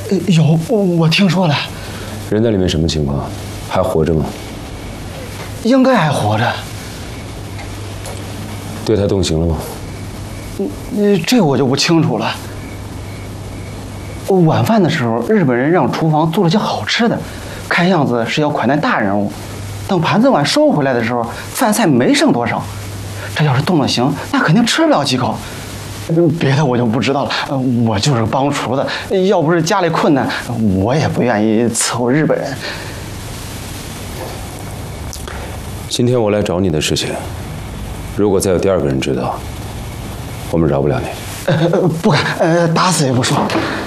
有，我听说了。 人在里面什么情况？还活着吗？ 应该还活着。 对他动刑了吗？ 这我就不清楚了。晚饭的时候，日本人让厨房做了些好吃的，看样子是要款待大人物。等盘子碗收回来的时候，饭菜没剩多少。这要是动了刑，那肯定吃不了几口。别的我就不知道了，我就是个帮厨的，要不是家里困难，我也不愿意伺候日本人。 今天我来找你的事情，如果再有第二个人知道，我们饶不了你。 不敢，打死也不说。